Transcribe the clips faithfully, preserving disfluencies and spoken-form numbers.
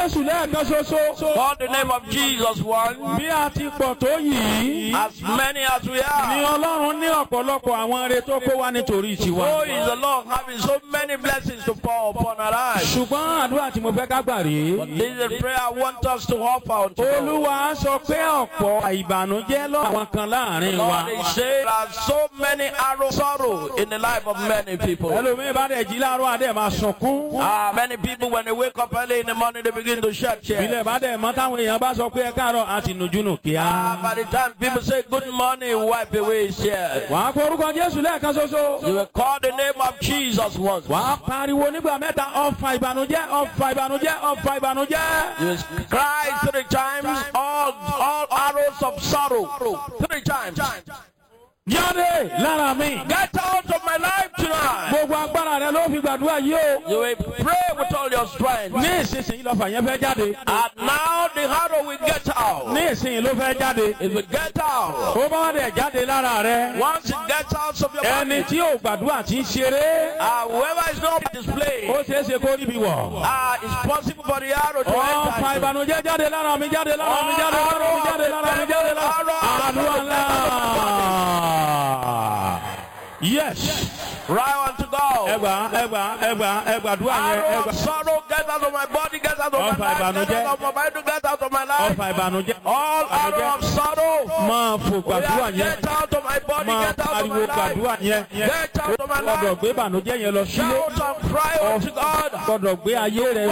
Jésù lẹ́ẹ̀kan ṣoṣo. Call the name of Jesus once. Bí a ti pọ̀ tó yìí. As many as we Ni are. Ọlọ́run ní ọ̀pọ̀lọpọ̀ àwọn ire tó kó wá nítorí tiwa. So is the Lord having so many blessings to pour upon our lives. Ṣùgbọ́n àdúrà tí mo fẹ́ ká gbà rèé. This is a prayer I want us to offer unto God. Olúwa sọ pé ọ̀pọ̀ ìbànújẹ́ lọ́wọ́ kan láàrin wa. Lord is saying there are so many arrow sorrow in the life of many people. Ẹlòmíì bá dẹ̀ jí láàárọ̀ adé máa sunkún. Ah, many people when they wake up early in the morning they begin to shed tears. Ilé bá dẹ̀ mọ́ táwọn èèyàn bá sọ pé ẹ káàárọ̀ àti nùjúnù kíá. Ah, by the time people say good morning, wipe away his tears. Wàá pe orúkọ Jésù lẹ́ẹ̀kan ṣoṣo. You will call the name of Jesus once. Wàá pariwo nígbà mẹ́ta ọ̀fà ìbànújẹ́ ọ̀fà ìbànújẹ́ ọ̀fà ìbànújẹ́. You will cry three times, all, all arrows of sorrow. Three times. Jáde lára mi. Get out of my life tonight. Gbogbo agbára rẹ ló fi gbàdúrà yìí o. You will pray with all your strength. Ní ìsinsìnyí lọ́fà yẹn fẹ́ jáde. And now the arrow will get out. Ní ìsinsìnyí ló fẹ́ jáde. It will get out. Ó bá wá dẹ̀ jáde lára rẹ. Once it gets out of your Ẹni body, tí ò gbàdúrà tí ń ṣeré. uh, whoever is not displayed, Ó ṣeé ṣe kó níbi wọ̀. uh, it's possible for the arrow to Ọ̀fà enter. ìbànújẹ́ jáde lára mi jáde lára mi jáde lára mi jáde lára mi jáde lára. Àdúrà ńlá. Yes. Right on to God. Ẹgbà ẹgbà ẹgbà ẹgbàdúrà yẹn Arrow ẹgbà. of sorrow, get out of my body, get out of my Ọ̀fà life, get ìbànújẹ́. out of my body, get out of my life. Ọ̀fà ìbànújẹ́. All arrow of sorrow, Máa fò gbàdúrà yẹn. get out of my body, Máa get out of pariwo my gbàdúrà life. yẹn. Get out of my Gbọ́dọ̀ life. gbé ìbànújẹ́ yẹn lọ sílé. Shout and cry unto God. Gbọ́dọ̀ gbé ayé rẹ̀.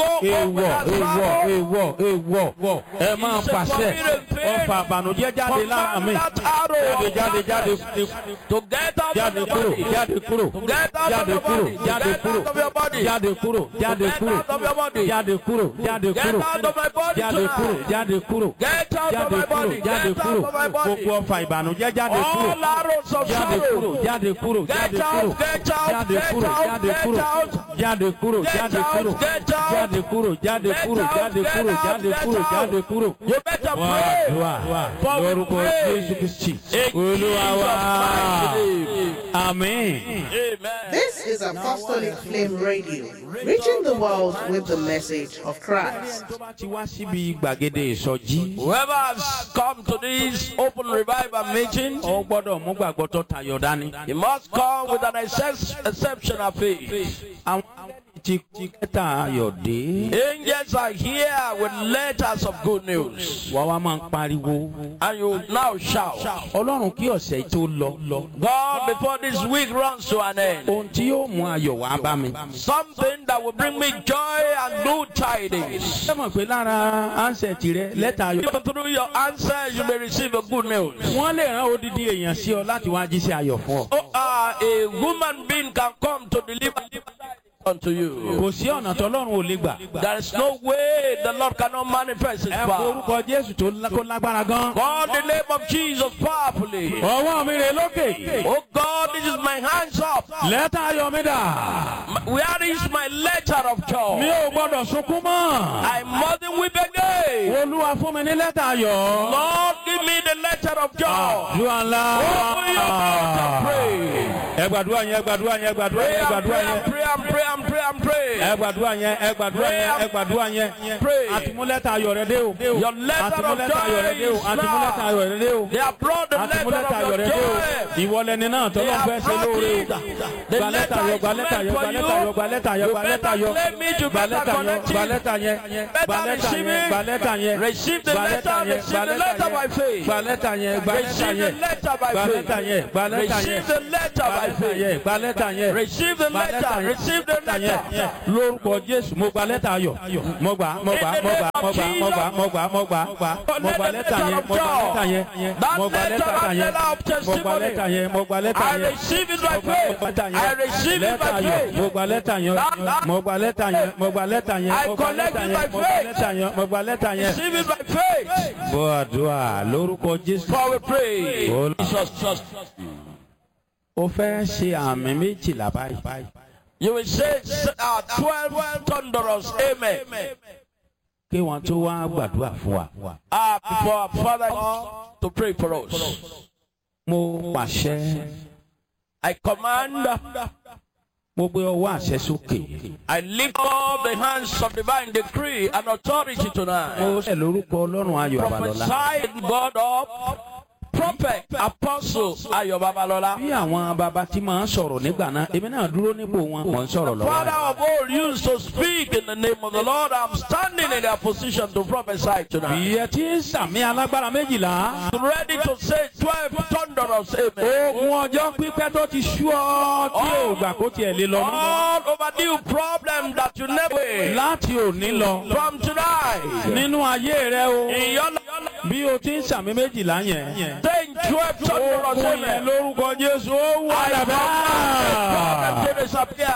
Èèwọ̀ èèwọ̀ èèwọ̀ èèwọ̀. Ẹ máa pàṣẹ. Ọ̀fà ìbànújẹ́ jáde lára mi. Jáde jáde jáde To get out of jáde your kúrò body. jáde kúrò Get out of jáde your kúrò body. jáde Get kúrò out of your body. jáde kúrò jáde Get kúrò out of your body. jáde kúrò jáde Get kúrò out of my body jáde kúrò tonight. jáde kúrò Get out of jáde my kúrò body. jáde Get kúrò out of my body. gbogbo ọfà ìbànújẹ́ jáde kúrò All arrows of jáde kúrò sorrow. jáde kúrò Get jáde out, kúrò get out, jáde get kúrò out, jáde get kúrò out. jáde kúrò Get jáde out, kúrò get out. jáde kúrò jáde Get kúrò out, jáde get kúrò out, jáde get kúrò out. jáde kúrò. You better Wá pray. àdúrà For we lórúkọ pray. Jésù Kristi In Olúwa wa. Jesus' mighty name. Àmín. Amen. This is Apostolic Flame Radio, reaching the world with the message of Christ. Tó bá ti wá síbi gbàgede ìsọjí. Whoever has come to this open revival meeting, Ó gbọ́dọ̀ mú gbàgbọ́ tó tayọ dání. he must come with an excess, exceptional faith. Àwọn ti ti kẹta ayọ̀ dé. Angels are here with letters of good news. Wàá wá máa ń pariwo. And you now shout, Ọlọ́run kí ọ̀sẹ̀ yìí tó lọ lọ. God, before this week runs to an end, Ohun tí yóò mú ayọ̀ wá bá mi. something that will bring me joy and good tidings. Ṣé mọ̀ pé lára ansẹ̀tì rẹ lẹ́tà ayọ̀? Even through your answer, you may receive a good news. Wọ́n lè rán odidi èèyàn sí ọ láti wá jíṣẹ́ ayọ̀ fún ọ. Oh, uh, a woman being can come to deliver unto you. Kò sí ọ̀nà tọ́lọ́run ò lè gbà. There is no way the Lord cannot manifest His Ẹ power. forúkọ Jésù tó lá- kó lágbára gan. Call the name of Jesus powerfully. Ọwọ́ mi rè lókè. Oh God, this is my hands up. Lẹ́tà ayọ̀ mi dà. Where is my letter of Mi joy? ò gbọ́dọ̀ sunkún mọ́. I mustn't weep again. Olúwa fún mi ní lẹ́tà ayọ̀. Lord, give me the letter of joy. Àdúrà ńlá. Open your mouth and pray. Ẹ gbàdúrà yẹn, ẹ gbàdúrà yẹn, ẹ gbàdúrà Pray yẹn, ẹ and gbàdúrà pray yẹn. and pray and pray and pray and pray. Ẹ gbàdúrà yẹn, ẹ gbàdúrà yẹn, ẹ gbàdúrà yẹn. Pray. Àtìmúlẹ́tà ayọ̀ rẹ dé o. Your letter of Àtìmúlẹ́tà ayọ̀ rẹ dé o. joy is Àtìmúlẹ́tà now. ayọ̀ rẹ dé o. They have brought the letter Àtìmúlẹ́tà ayọ̀ of rẹ your dé o. joy. Ìwọlẹ̀ ni náà They tọ́lọ́ have fẹ́ ṣe brought lóore it. o. The Gba lẹ́tà ayọ̀, letter gba is lẹ́tà meant ayọ̀, for gba lẹ́tà ayọ̀, you. gba lẹ́tà ayọ̀, You gba lẹ́tà better ayọ̀. claim it, you Gba better lẹ́tà ayọ̀, connect gba it. lẹ́tà yẹn. Gba Better lẹ́tà receive yẹn, it. gba lẹ́tà yẹn. Receive the Gba letter, lẹ́tà yẹn, receive gba the lẹ́tà letter yẹn. by faith. Gba lẹ́tà yẹn, gba lẹ́tà Receive the yẹn. letter by Gba faith. lẹ́tà yẹn, gba lẹ́tà yẹn. Receive the letter Gba by lẹ́tà faith. yẹn, gba lẹ́tà yẹn. Receive the Gba lẹ́tà letter. yẹn. Receive the Lẹ́tà yẹn. letter. Lórúkọ Jésù, mo gba lẹ́tà ayọ̀. Mo gbà, mo gbà, mo gbà, mo gbà, mo gbà, mo gbà, mo gbà, mo gbà. Mo gba lẹ́tà yẹn, mo gba lẹ́tà yẹn. Mo gba lẹ́tà yẹn. Mo gba lẹ́tà yẹn, mo gba lẹ́tà I yẹn. receive it by Mo gba faith. lẹ́tà yẹn. I receive it Lẹ́tà by ayọ̀. faith. Mo gba lẹ́tà yẹn. Mo gba lẹ́tà yẹn. Mo gba lẹ́tà yẹn. I Mo gba collect lẹ́tà it yẹn. by Mo gba faith. lẹ́tà yẹn. Mo gba lẹ́tà yẹn. Receive it by faith. Bọ́ àdúrà lórúkọ Jésù. For we pray. Olú- Jesus, trust. O fẹ́ ṣe àmì méjìlá báyìí. You will say uh, twelve thunderous amen. Kí wọ́n tó wá gbàdúrà fún wa. Uh, before our Father to pray for us. Mo pàṣẹ I command Mo gbé ọwọ́ àṣẹ sókè. I lift up the hands of divine decree and authority tonight. Mo ṣe lórúkọ Ọlọ́run Ayọ̀ Babalọ́lá. Prophesy God up. Prophet, apostle, Ayọ̀ Babalọ́lá. Bí àwọn bàbá tí máa ń sọ̀rọ̀ nígbà náà, èmi náà dúró nípò wọn, mò ń sọ̀rọ̀ lọ́wọ́. Father of all used to speak in the name of the Lord, I'm standing in their position to prophesy tonight. Bí ẹ ti ń sàmì alágbára méjìlá. Ready to say twelve thunderous amen. Ogun ọjọ́ pípẹ́ tó ti ṣú ọ tí ò gbà kó tiẹ̀ lé lọ mọ́. All overdue problem that you never. Láti òní lọ. From tonight. Nínú ayé rẹ o. In your life. Bí o ti ń sàmì méjìlá yẹn. Saying twelve thunderous Ogun yẹn amen. lórúkọ Jésù ó wà Problem lábẹ́. to disappear.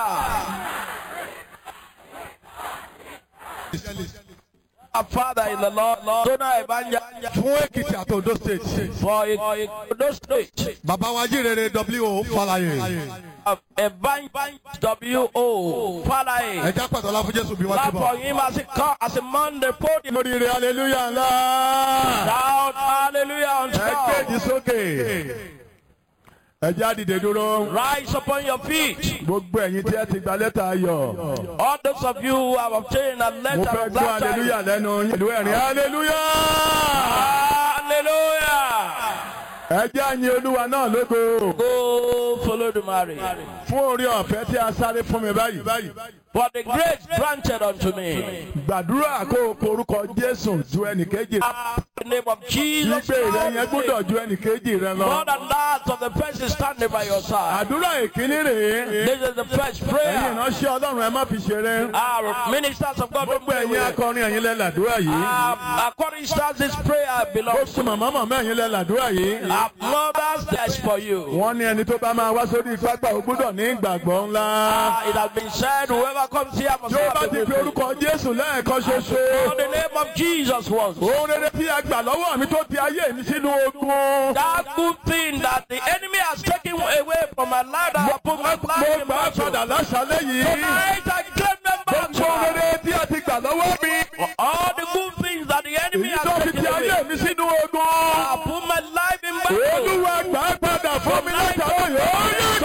Our Father in the Lord, Lord, Dona Evangel fún Èkìtì àti Ondo state. for Ondo State. Bàbá wa jíire W O Fálàyé. Evangel W O Falaye. Ẹja pàtó ọlá fún Jésù bí wọ́n Clap ti for bọ̀. him as he come as a man the podium. Lórí rẹ̀ hallelujah ńlá. Shout hallelujah on Ẹ kéèjì top. sókè. Ẹja dìde dúró. Rise upon your feet. Gbogbo ẹ̀yin tí ẹ ti gba lẹ́tà ayọ̀. All those of you who have obtained a Mo letter fẹ́ of gbọ́ that hallelujah lẹ́nu ìlú ẹ̀rín hallelujah. Hallelujah. Ẹja yin Olúwa náà lógo. Go follow the marriage. Fún orí ọ̀fẹ́ tí a sáré fún mi báyìí. For the grace granted unto me. Gbàdúrà kó o korúkọ Jésù ju ẹnìkejì. In the name of Jesus. Ìgbé rẹ yẹn gbọ́dọ̀ ju ẹnìkejì rẹ More lọ. than that of the person standing by your side. Àdúrà ìkíní rèé. This is the first Ẹ̀yin prayer. ìránṣẹ́ Ọlọ́run ẹ má fi ṣeré. Our ministers of God don't Gbogbo play ẹ̀yin with it. akọrin ẹ̀yin lẹ làdúrà yìí. Um, according to this prayer belongs Gbogbo màmá màmá ẹ̀yin lẹ làdúrà yìí. our mothers. That's for you. Wọ́n ní ẹni tó bá máa wá sórí pápá ó gbọ́dọ̀ ní ìgbàgbọ́ ńlá. Uh, it has been said, whoever comes here must Tí ó have bá the ti fi faith. orúkọ Jésù lẹ́ẹ̀kan For ṣoṣo. the name of Jesus once. Ohun rere tí a gbà lọ́wọ́ mi tó ti ayé mi sínú ogun. That good thing that the enemy has taken away from my life, that I put my Mo life in gbà á battle. padà láṣálẹ́ yìí. Tonight I claim them back. Gbogbo ohun rere tí a ti gbà lọ́wọ́ mi. All the good things that the enemy Èyí has tó fi taken ti away. ayé mi sínú ogun. I put my life in battle. Olúwa gbà á padà fún mi látàrí yóò yóò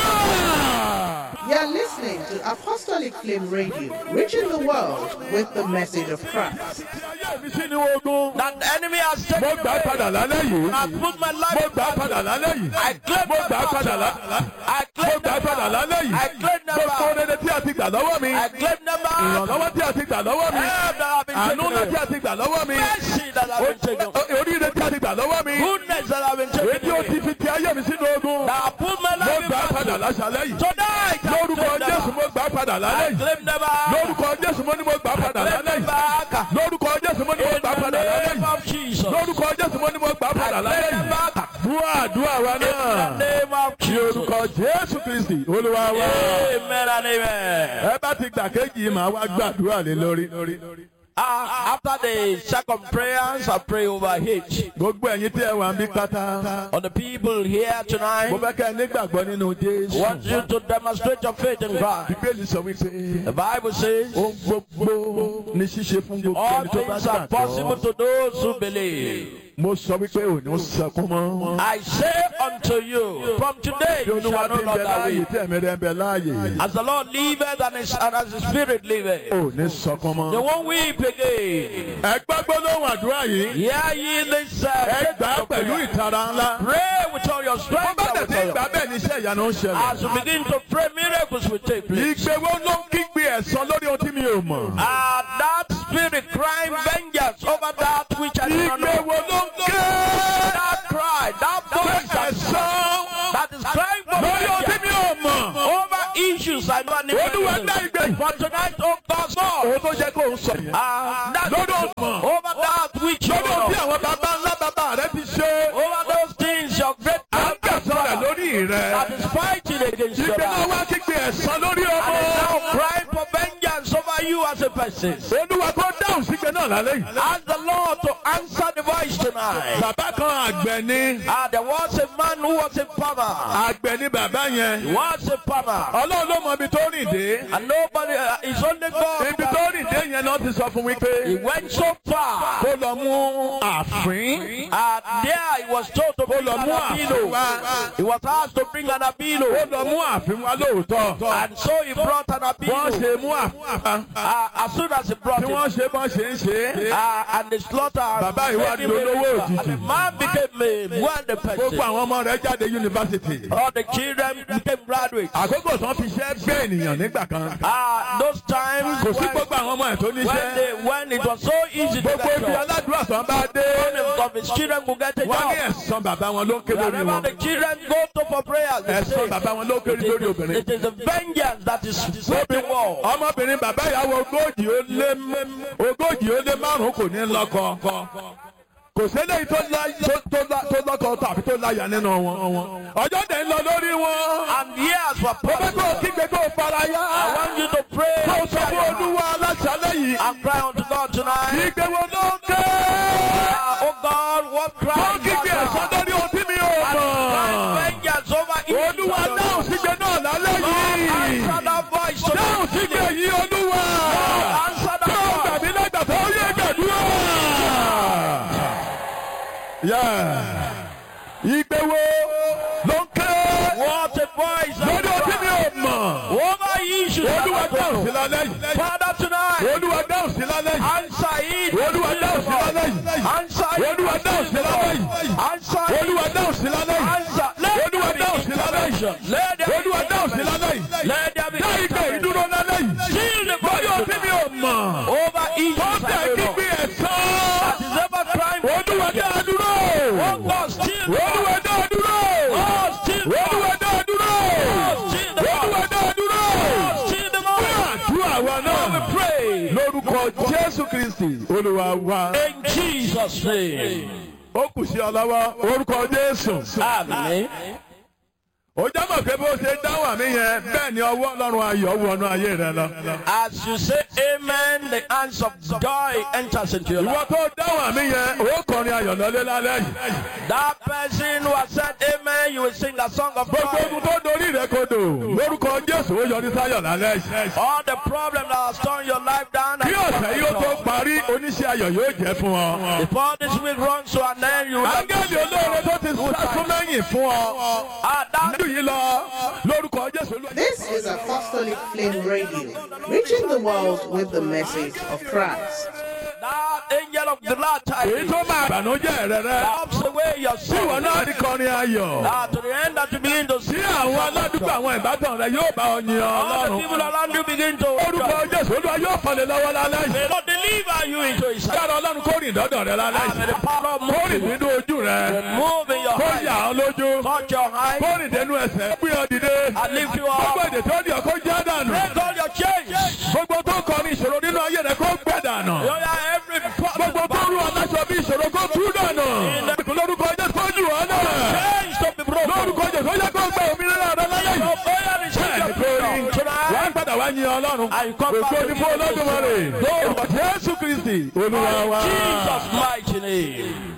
gbàdúrà. You're listening to Apostolic Flame Radio, reaching the world with the message of Christ. Ti ayé mi sínú ogun. That the enemy has Mo taken gbà á padà away. lálẹ́ yìí. I put my Mo life in gbà á padà battle. lálẹ́ yìí. I claim Mo them gbà á padà back. lálẹ́. I Mo claim gbà á them padà back. lálẹ́ yìí. I claim them Gbogbo back. rere tí a ti gbà lọ́wọ́ mi. I claim them back. Ìrànlọ́wọ́ tí a ti gbà lọ́wọ́ mi. Help that have been Àánú taken ńlá tí away. a ti gbà lọ́wọ́ mi. Mercy that have been taken away. Oríire tí a ti gbà lọ́wọ́ mi. Goodness that have been Èyí taken tí ó away. ti fi ti ayé mi sínú ogun. That I put my Mo life in gbà á padà battle. láṣálẹ́ yìí. Tonight I Lórúkọ claim them Jésù back. mo gbà á padà lálẹ́ I yìí. claim them back. Lórúkọ Jésù mo ní mo gbà á padà Claim lálẹ́ them yìí. back. Lórúkọ Jésù mo ní mo In gbà á the padà lálẹ́ name yìí. of Jesus. Lórúkọ Jésù mo ní mo gbà á I padà lálẹ́ claim them yìí. back. Dúà àdúrà wa In the náà. name of Ní Jesus. orúkọ Jésù Kristi Olúwa wa. Amen and amen. Ẹ bá ti gbà kéjì màá wá gbàdúrà lé lórí. Uh, after the second prayers, I pray over H. Gbogbo ẹ̀yin tí ẹ wà ń bí pátá. On the people here Mo tonight, fẹ́ kẹ́ ẹ nígbàgbọ́ nínú Jésù. want you to demonstrate your faith in God. Bíbélì sọ wípé The Bible says, ohun gbogbo ní ṣíṣe fún gbogbo all ẹni tó bá things are possible gbàgbọ́. to those who believe. Mo sọ wípé ò ní sọkún mọ́. I say unto you, from today Bí you Olúwa shall no ti ń bẹ longer láàyè weep. tí ẹ̀mí rẹ̀ ń bẹ láàyè. As the Lord liveth and, his, and as the Spirit liveth, Ò ní sọkún they mọ́. won't weep again. Ẹ gbàgbọ́ lóhùn àdúrà yìí. Hear ye this uh, Ẹ gbà á faith of pẹ̀lú prayer. ìtara ńlá. Pray with all your Bó strength bá and tẹ̀ with sí all your ìgbà bẹ́ẹ̀ ni iṣẹ́ ìyanu ń ṣẹlẹ̀. As you begin to pray, miracles will take place. Ìgbé wo ló ń kígbe ẹ̀san lórí ohun tí mi ò mọ̀? And that spirit crying vengeance over that which I do not Ìgbé know. wo ló ń ké? That cry, that voice that, Ẹ̀san that is crying for lórí ohun tí mi vengeance ò mọ̀. over issues I don't Olúwa dá know. ìgbé. For tonight, oh God, God, Òun tó jẹ́ kó ń sọ yẹn. uh, that Lórí ọ̀pọ̀. over that which you Lórí ohun tí know, àwọn bàbá ńlá bàbá rẹ ti ṣe. over those things your great À ń gbẹ̀san rẹ̀ lórí that rẹ̀. is fighting against your Ìgbé náà life. wá kígbe ẹ̀san lórí And is now ọmọ. crying for vengeance over you as a person. Olúwa kó dá dáhùn sígbẹ́ náà lálẹ́ yìí. Ask the Lord to answer the voice tonight. Bàbá kan àgbẹ̀ ni. Ah, there was a man who was a farmer. Àgbẹ̀ ni bàbá yẹn. He was a farmer. Ọlọ́run ló mọ ibi tó rìn dé. And nobody, uh, it's only God. Ibi tó rìn dé yẹn náà ti sọ fún mi pé. He went so far. Kó lọ mú àfín. And there he was told to bring an abilo. He was asked to bring an abilo. Ó lọ mú àfín wá lóòótọ́. And so he brought an Wọ́n abilo. ṣe mú àfín. Uh, as soon as he brought Tí it, wọ́n ṣe bọ́n ṣe ń ṣe. uh, and the slaughter, Bàbá ìwà made him a dolówó river. òjijì. And the man became a wealthy Gbogbo person. àwọn ọmọ rẹ̀ jáde yunifásitì. All the children became graduates. Àkókò tán fi ṣẹ́ gbé ènìyàn nígbà kan. Ah, those times Kò sí when, gbogbo àwọn ọmọ ẹ̀ tó when, níṣẹ́. they, when it was so easy to Gbogbo get ibi jobs, aládùúrà tán bá dé. none of his children could get a Wọ́n ní job. ẹ̀san bàbá wọn ló ń ké lórí Wherever wọn. the children go to for prayers, they Ẹ̀san say, bàbá wọn ló ń ké it lórí is, obìnrin. it is the vengeance that is sweeping war. Ọmọbìnrin bàbá ìyàwó ogójì ó lé ogójì ó lé márùn-ún kò ní lọ́kọ. Kò séléyìí tó lá- tó- tó lá- tó lọ́kọ tàbí tó láyà nínú wọn. Ọjọ́ dẹ̀ ń lọ lórí wọn. And years were Mo fẹ́ kó o passed. kígbe kó o fara I yá. want you to pray Kó o sọ fún Olúwa aláṣálẹ̀ yìí. and cry unto God tonight. Ìgbé wo ló ń ké? Ah, oh God, what Kó cry kígbe ẹ̀san lórí ohun tí mi ò mọ̀. vengeance over evil. Olúwa dáhùn sígbe náà lálẹ́ yìí. Answer that voice Dáhùn tonight. sígbe yìí Olúwa. Answer Tó o that gbàgbé lẹ́gbàá tó yẹ gbàdúrà. Ìgbé wo ló ń ké? What a voice of Lórí ohun tí mi cry ò mọ̀. over issues. Olúwa dáhùn sí lálẹ́ yìí. Father tonight, Olúwa dáhùn sí lálẹ́ yìí. answer it. Olúwa dáhùn sí lálẹ́ yìí. Answer it. Olúwa dáhùn sí lálẹ́ yìí. Answer it. Olúwa dáhùn sí lálẹ́ yìí. Answer. Let Olúwa there be dáhùn sí lálẹ́ yìí. intervention. Let there be Olúwa dáhùn sí lálẹ́ yìí. Let there be Dá ìgbé intervention. ìdúró lálẹ́ yìí. Still the Lórí ohun tí mi ò mọ̀. over Tó issues. tẹ̀ kígbe ẹ̀san. Is ever crime. Olúwa dá a dúró. Oh God, still the Olúwa dá a dúró. Oh, still the Olúwa dá a dúró. still the Olúwa dá a dúró. still the Àdúrà wa náà. pray Lórúkọ Jésù Kristì, Olúwa wa. in Jesus' name. Ó kù sí ọ lọ́wọ́. Orúkọ Jésù. Amen. Ó jẹ́ mọ̀ pé bó ṣe dáhùn àmì yẹn bẹ́ẹ̀ ni ọwọ́ Ọlọ́run ayọ̀ wọnú ayé rẹ lọ. As you say amen, the hands of joy enters into your Ìwọ life. tó dáhùn àmì yẹn, ó kọrin ayọ̀ lọ́lé lálẹ́ yìí. That person who has said amen, you will sing a song of Gbogbo joy. ogun tó dorí rẹ kodò. Lórúkọ Jésù ó yọrí sáyọ̀ lálẹ́ yìí. All the problems that have torn your life down. Kí ọ̀sẹ̀ yìí ó tó parí, oníṣẹ́ ayọ̀ yóò jẹ́ fún ọ. Before this week runs to an end, you will Áńgẹ́lì olóore tó ti sásún lẹ́yìn fún ọ. Ah, that Nínú yìí lọ, lórúkọ Jésù. This is Apostolic Flame Radio, reaching the world with the message of Christ. that angel of the Lord Èyí tó máa bànújẹ́ rẹ rẹ. helps away your Tí ìwọ sorrow. náà rí kọrin ayọ̀. Ah, to the end that you begin to Tí see àwọn aládùúgbò àwọn ìbátan rẹ yóò bá ọ yin all the Ọlọ́run. people around you begin to Orúkọ Jésù Olúwa yóò fọlẹ̀ lọ́wọ́ lálẹ́ yìí. may Lord deliver you into his hand. Dára Ọlọ́run kó rìn dọ́dọ̀ rẹ lálẹ́ Ah, may the yìí. power of Kó rìn move, nínú ojú rẹ. move in your Kó yà eyes, ọ́ lójú. touch your eyes, Kó rìn dénú ẹsẹ̀. Gbé ọ dìde. and lift you Gbogbo up. èdè tó di ọkọ jẹ́ dànù. Break all your chains. Gbogbo tó kọ ní ìṣòro nínú ayé rẹ kó gbẹ dànù. You are every Gbogbo tó rú aláṣọ bí ìṣòro kó tú dànù. Lórúkọ Jésù kó jù ọ́ náà. chains to be broken. Lórúkọ Jésù ó yẹ kó gbẹ òmìnira rẹ lálẹ́ Your yìí. prayer is Bẹ́ẹ̀ni kò rí. Wọ́n á padà wá yin Ọlọ́run. Ògo ni fún Olódùmarè. Lórúkọ Jésù Kristi, Olúwa wa. Jesus' mighty name.